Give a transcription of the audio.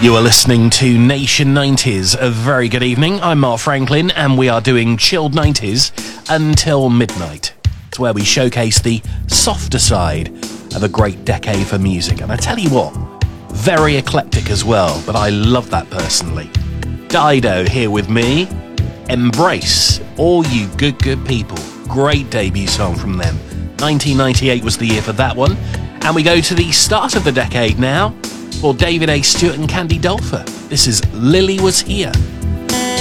You are listening to Nation 90s. A very good evening. I'm Mark Franklin, and we are doing Chilled 90s until midnight. It's where we showcase the softer side of a great decade for music. And I tell you what, very eclectic as well, but I love that personally. Dido here with me. Embrace, All You Good Good People. Great debut song from them. 1998 was the year for that one. And we go to the start of the decade now for David A. Stewart and Candy Dulfer. This is Lily Was Here.